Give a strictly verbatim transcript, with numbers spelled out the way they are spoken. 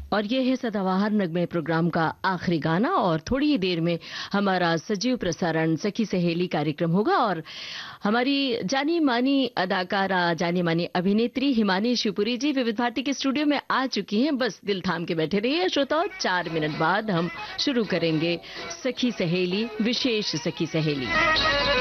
और ये है सदाबहार नगमे प्रोग्राम का आखिरी गाना और थोड़ी ही देर में हमारा सजीव प्रसारण सखी सहेली कार्यक्रम होगा और हमारी जानी मानी अदाकारा जानी मानी अभिनेत्री हिमानी शिवपुरी जी विविध भारती के स्टूडियो में आ चुकी हैं। बस दिल थाम के बैठे रहिए श्रोताओं, चार मिनट बाद हम शुरू करेंगे सखी सहेली, विशेष सखी सहेली।